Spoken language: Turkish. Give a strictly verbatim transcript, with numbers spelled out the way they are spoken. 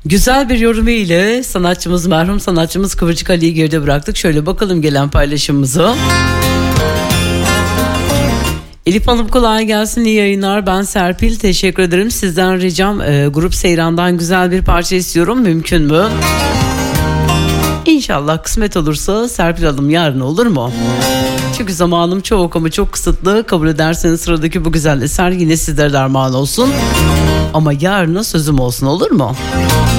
Güzel bir yorumu ile sanatçımız, merhum sanatçımız Kıvırcık Ali'yi geride bıraktık. Şöyle bakalım gelen paylaşımımıza. Elif Hanım kolay gelsin, iyi yayınlar. Ben Serpil, teşekkür ederim. Sizden ricam e, Grup Seyran'dan güzel bir parça istiyorum, mümkün mü? İnşallah kısmet olursa Serpil Hanım, yarın olur mu? Çünkü zamanım çok ama çok kısıtlı. Kabul ederseniz sıradaki bu güzel eser yine sizlere derman olsun. Ama yarına sözüm olsun, olur mu?